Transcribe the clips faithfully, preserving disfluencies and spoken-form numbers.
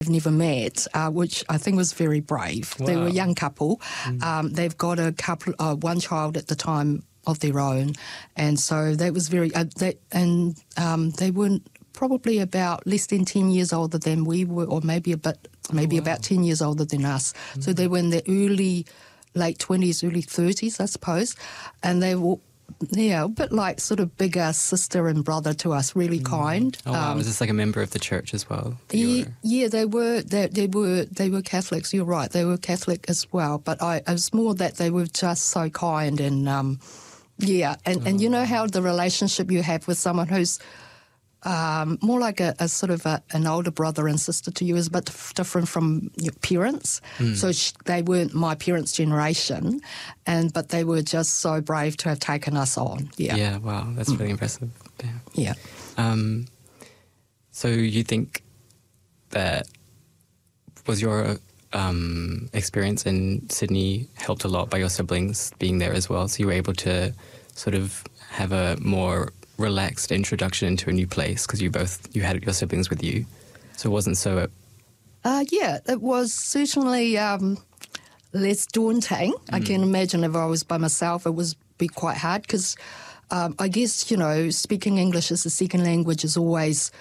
never met, uh, which I think was very brave. Wow. They were a young couple. Mm. Um, they've got a couple, uh, one child at the time of their own, and so that was very. Uh, they, and um, they weren't probably about less than ten years older than we were, or maybe a bit, maybe Oh, wow. about ten years older than us. Mm. So they were in their early, late twenties, early thirties, I suppose, and they were. Yeah, a bit like sort of bigger sister and brother to us, really mm. kind. Oh wow! Um, Was this like a member of the church as well? Yeah, yeah, they were. They, they were. They were Catholics. You're right. They were Catholic as well. But I, it was more that they were just so kind and, um, yeah, and, oh. and you know how the relationship you have with someone who's um, more like a, a sort of a, an older brother and sister to you is a bit different from your parents. Mm. So sh- they weren't my parents' generation, and but they were just so brave to have taken us on. Yeah. Yeah. Wow. That's mm. really impressive. Yeah. Yeah. Um, so you think that was your um, experience in Sydney helped a lot by your siblings being there as well? So you were able to sort of have a more relaxed introduction into a new place because you both you had your siblings with you, so it wasn't so. Uh, yeah, it was certainly um, less daunting. Mm. I can imagine if I was by myself, it was be quite hard because um, I guess you know speaking English as a second language is always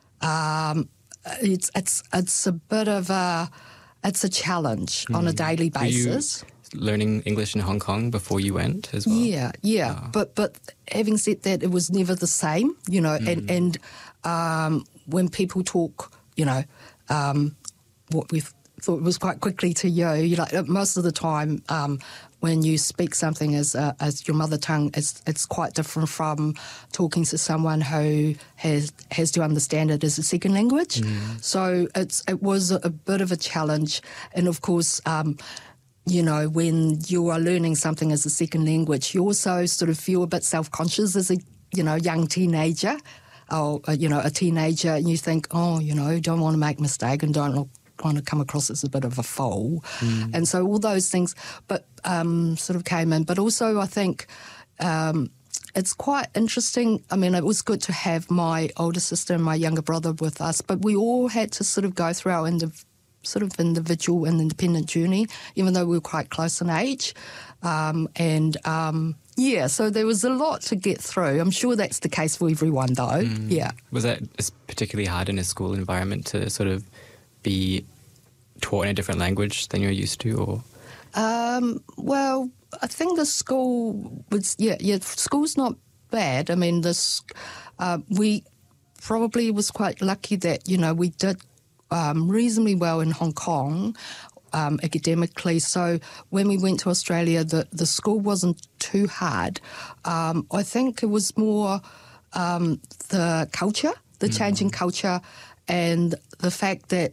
um, it's it's it's a bit of a it's a challenge mm. on a daily basis. Learning English in Hong Kong before you went as well? Yeah, yeah. Oh. But but having said that, it was never the same, you know, mm. and, and um, when people talk, you know, um, what we thought was quite quickly to you, you know, most of the time um, when you speak something as uh, as your mother tongue, it's, it's quite different from talking to someone who has has to understand it as a second language. Mm. So it's it was a, a bit of a challenge. And of course, um, you know, when you are learning something as a second language, you also sort of feel a bit self-conscious as a, you know, young teenager or, you know, a teenager, and you think, oh, you know, don't want to make a mistake and don't look, want to come across as a bit of a fool. Mm. And so all those things but um, sort of came in. But also I think um, it's quite interesting. I mean, it was good to have my older sister and my younger brother with us, but we all had to sort of go through our individual sort of individual and independent journey, even though we were quite close in age. Um, and, um, yeah, so there was a lot to get through. I'm sure that's the case for everyone, though. Mm. Yeah. Was that particularly hard in a school environment to sort of be taught in a different language than you're used to, or...? Um, well, I think the school was... Yeah, yeah, school's not bad. I mean, this uh, we probably was quite lucky that, you know, we did Um, reasonably well in Hong Kong um, academically. So when we went to Australia, the, the school wasn't too hard. Um, I think it was more um, the culture, the mm. changing culture, and the fact that,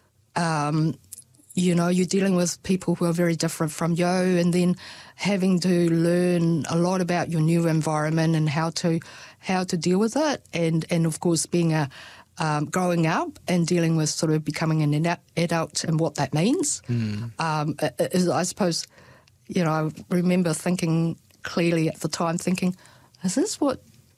um, you know, you're dealing with people who are very different from you, and then having to learn a lot about your new environment and how to how to deal with it, and, and of course being a Um, growing up and dealing with sort of becoming an adult and what that means. Mm. Um, I suppose, you know, I remember thinking clearly at the time, thinking, is this what,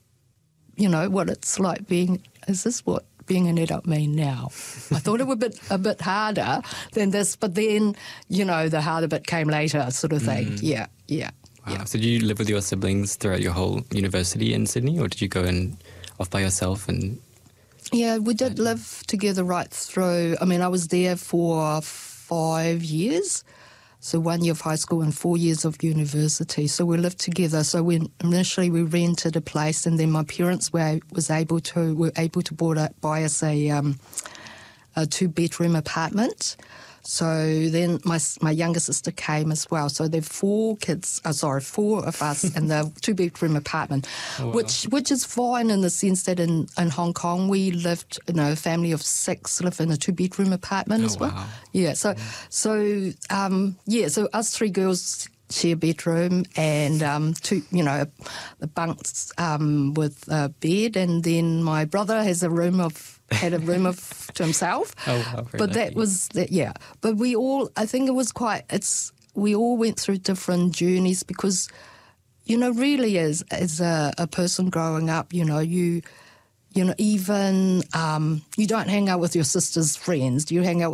you know, what it's like being, is this what being an adult mean now? I thought it would be a bit harder than this, but then, you know, the harder bit came later sort of thing. Mm. Yeah, yeah. Wow. Yeah. So did you live with your siblings throughout your whole university in Sydney, or did you go in off by yourself and... Yeah, we did live together right through. I mean, I was there for five years, so one year of high school and four years of university. So we lived together. So when initially we rented a place, and then my parents were was able to were able to board a, buy us a um, a two bedroom apartment. So then my my younger sister came as well. So there are four kids, uh, sorry, four of us in the two-bedroom apartment, oh, wow. which which is fine in the sense that in, in Hong Kong we lived, you know, a family of six lived in a two-bedroom apartment oh, as well. Wow. Yeah, so, yeah. so um, yeah, so us three girls share a bedroom and um, two, you know, the bunks um, with a bed, and then my brother has a room of had a room of to himself. Oh, wow, very but lucky. that was that, yeah. But we all, I think it was quite. It's we all went through different journeys because, you know, really as as a, a person growing up, you know, you you know, even um, you don't hang out with your sister's friends. You hang out